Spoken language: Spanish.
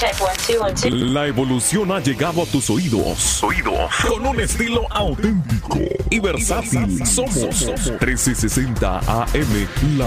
Check 1, 2, 1, 2. La evolución ha llegado a tus oídos. Con un estilo auténtico y versátil. Somos 1360 AM, la